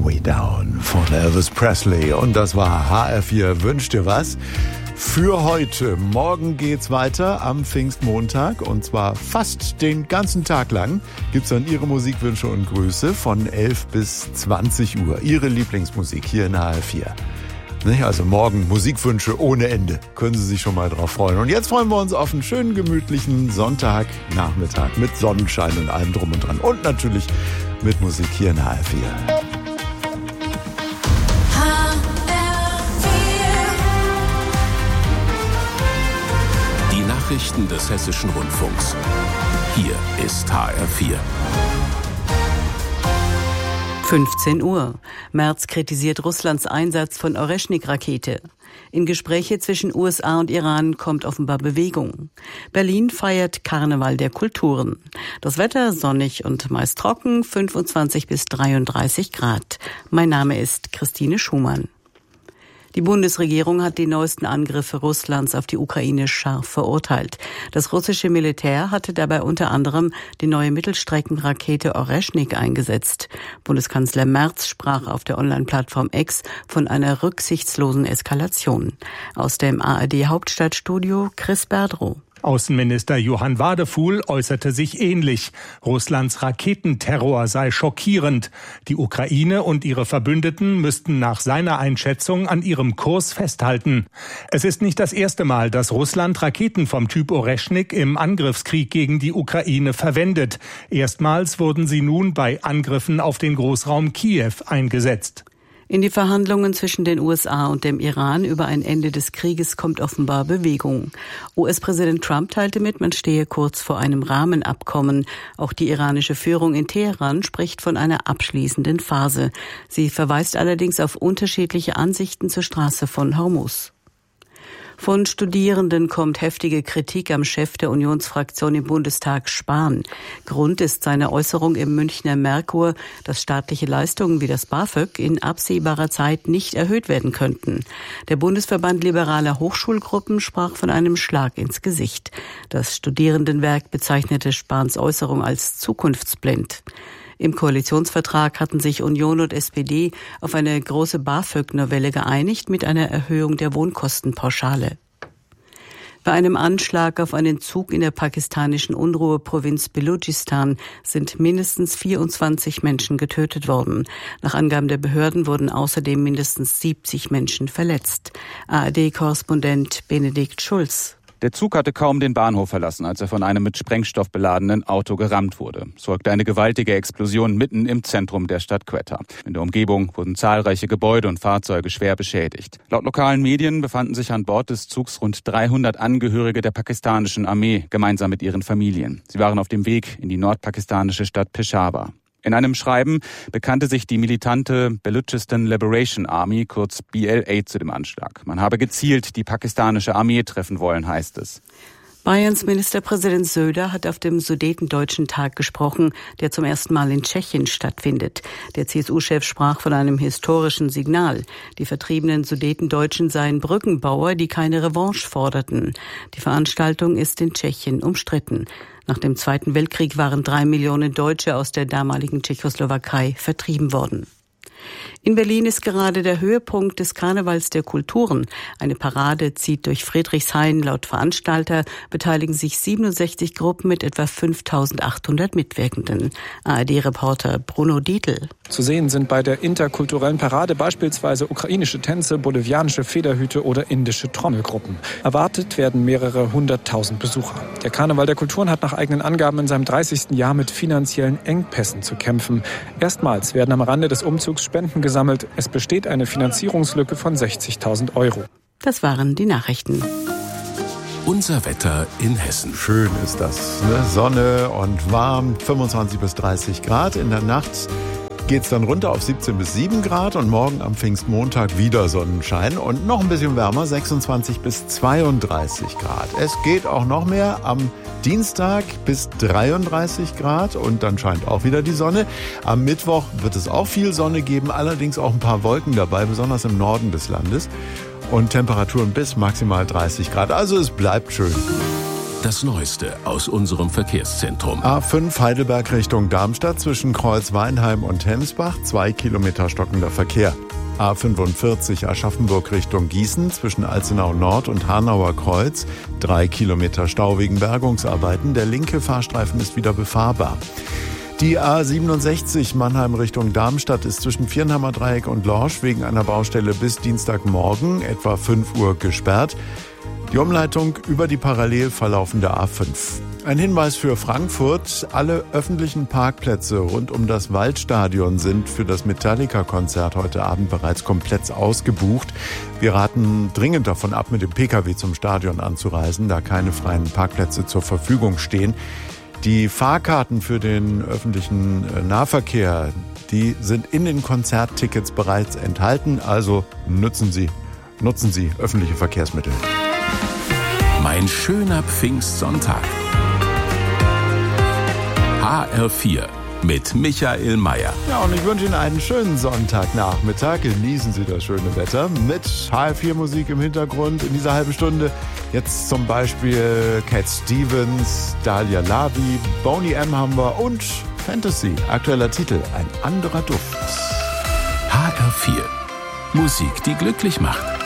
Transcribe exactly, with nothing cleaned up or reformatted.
Way Down von Elvis Presley. Und das war H R vier Wünsch dir was für heute. Morgen geht's weiter am Pfingstmontag und zwar fast den ganzen Tag lang gibt's dann Ihre Musikwünsche und Grüße von elf bis zwanzig Uhr. Ihre Lieblingsmusik hier in H R vier. Also morgen Musikwünsche ohne Ende. Können Sie sich schon mal drauf freuen. Und jetzt freuen wir uns auf einen schönen, gemütlichen Sonntagnachmittag mit Sonnenschein und allem drum und dran. Und natürlich mit Musik hier in H R vier. H R vier. Die Nachrichten des Hessischen Rundfunks. Hier ist H R vier. fünfzehn Uhr. Merz kritisiert Russlands Einsatz von Oreschnik-Rakete. In Gespräche zwischen U S A und Iran kommt offenbar Bewegung. Berlin feiert Karneval der Kulturen. Das Wetter sonnig und meist trocken, fünfundzwanzig bis dreiunddreißig Grad. Mein Name ist Christine Schumann. Die Bundesregierung hat die neuesten Angriffe Russlands auf die Ukraine scharf verurteilt. Das russische Militär hatte dabei unter anderem die neue Mittelstreckenrakete Oreschnik eingesetzt. Bundeskanzler Merz sprach auf der Online-Plattform X von einer rücksichtslosen Eskalation. Aus dem A R D-Hauptstadtstudio Chris Berdrow. Außenminister Johann Wadefuhl äußerte sich ähnlich. Russlands Raketenterror sei schockierend. Die Ukraine und ihre Verbündeten müssten nach seiner Einschätzung an ihrem Kurs festhalten. Es ist nicht das erste Mal, dass Russland Raketen vom Typ Oreschnik im Angriffskrieg gegen die Ukraine verwendet. Erstmals wurden sie nun bei Angriffen auf den Großraum Kiew eingesetzt. In die Verhandlungen zwischen den U S A und dem Iran über ein Ende des Krieges kommt offenbar Bewegung. U S-Präsident Trump teilte mit, man stehe kurz vor einem Rahmenabkommen. Auch die iranische Führung in Teheran spricht von einer abschließenden Phase. Sie verweist allerdings auf unterschiedliche Ansichten zur Straße von Hormuz. Von Studierenden kommt heftige Kritik am Chef der Unionsfraktion im Bundestag, Spahn. Grund ist seine Äußerung im Münchner Merkur, dass staatliche Leistungen wie das BAföG in absehbarer Zeit nicht erhöht werden könnten. Der Bundesverband liberaler Hochschulgruppen sprach von einem Schlag ins Gesicht. Das Studierendenwerk bezeichnete Spahns Äußerung als zukunftsblind. Im Koalitionsvertrag hatten sich Union und S P D auf eine große BAföG-Novelle geeinigt mit einer Erhöhung der Wohnkostenpauschale. Bei einem Anschlag auf einen Zug in der pakistanischen Unruheprovinz Belutschistan sind mindestens vierundzwanzig Menschen getötet worden. Nach Angaben der Behörden wurden außerdem mindestens siebzig Menschen verletzt. A R D-Korrespondent Benedikt Schulz. Der Zug hatte kaum den Bahnhof verlassen, als er von einem mit Sprengstoff beladenen Auto gerammt wurde. Es folgte eine gewaltige Explosion mitten im Zentrum der Stadt Quetta. In der Umgebung wurden zahlreiche Gebäude und Fahrzeuge schwer beschädigt. Laut lokalen Medien befanden sich an Bord des Zugs rund dreihundert Angehörige der pakistanischen Armee, gemeinsam mit ihren Familien. Sie waren auf dem Weg in die nordpakistanische Stadt Peshawar. In einem Schreiben bekannte sich die militante Baluchistan Liberation Army, kurz B L A, zu dem Anschlag. Man habe gezielt die pakistanische Armee treffen wollen, heißt es. Bayerns Ministerpräsident Söder hat auf dem Sudetendeutschen Tag gesprochen, der zum ersten Mal in Tschechien stattfindet. Der C S U-Chef sprach von einem historischen Signal. Die vertriebenen Sudetendeutschen seien Brückenbauer, die keine Revanche forderten. Die Veranstaltung ist in Tschechien umstritten. Nach dem Zweiten Weltkrieg waren drei Millionen Deutsche aus der damaligen Tschechoslowakei vertrieben worden. In Berlin ist gerade der Höhepunkt des Karnevals der Kulturen. Eine Parade zieht durch Friedrichshain. Laut Veranstalter beteiligen sich siebenundsechzig Gruppen mit etwa fünftausendachthundert Mitwirkenden. A R D-Reporter Bruno Dietl. Zu sehen sind bei der interkulturellen Parade beispielsweise ukrainische Tänze, bolivianische Federhüte oder indische Trommelgruppen. Erwartet werden mehrere hunderttausend Besucher. Der Karneval der Kulturen hat nach eigenen Angaben in seinem dreißigsten Jahr mit finanziellen Engpässen zu kämpfen. Erstmals werden am Rande des Umzugs Spenden gesammelt. Es besteht eine Finanzierungslücke von sechzigtausend Euro. Das waren die Nachrichten. Unser Wetter in Hessen. Schön ist das, ne? Sonne und warm, fünfundzwanzig bis dreißig Grad. In der Nacht geht's dann runter auf siebzehn bis sieben Grad und morgen am Pfingstmontag wieder Sonnenschein und noch ein bisschen wärmer, sechsundzwanzig bis zweiunddreißig Grad. Es geht auch noch mehr am Dienstag bis dreiunddreißig Grad und dann scheint auch wieder die Sonne. Am Mittwoch wird es auch viel Sonne geben, allerdings auch ein paar Wolken dabei, besonders im Norden des Landes. Und Temperaturen bis maximal dreißig Grad. Also es bleibt schön. Das Neueste aus unserem Verkehrszentrum. A fünf Heidelberg Richtung Darmstadt zwischen Kreuz-Weinheim und Hemsbach, zwei Kilometer stockender Verkehr. A fünfundvierzig Aschaffenburg Richtung Gießen zwischen Alzenau Nord und Hanauer Kreuz, drei Kilometer Stau wegen Bergungsarbeiten. Der linke Fahrstreifen ist wieder befahrbar. Die A siebenundsechzig Mannheim Richtung Darmstadt ist zwischen Viernheimer Dreieck und Lorsch wegen einer Baustelle bis Dienstagmorgen etwa fünf Uhr gesperrt. Die Umleitung über die parallel verlaufende A fünf. Ein Hinweis für Frankfurt: Alle öffentlichen Parkplätze rund um das Waldstadion sind für das Metallica-Konzert heute Abend bereits komplett ausgebucht. Wir raten dringend davon ab, mit dem Pkw zum Stadion anzureisen, da keine freien Parkplätze zur Verfügung stehen. Die Fahrkarten für den öffentlichen Nahverkehr, die sind in den Konzerttickets bereits enthalten, also nutzen Sie, nutzen Sie öffentliche Verkehrsmittel. Mein schöner Pfingstsonntag. H R vier mit Michael Mayer. Ja, und ich wünsche Ihnen einen schönen Sonntagnachmittag. Genießen Sie das schöne Wetter mit H R vier Musik im Hintergrund in dieser halben Stunde. Jetzt zum Beispiel Cat Stevens, Dalia Lavi, Boney M. haben wir und Fantasy. Aktueller Titel: Ein anderer Duft. H R vier. Musik, die glücklich macht.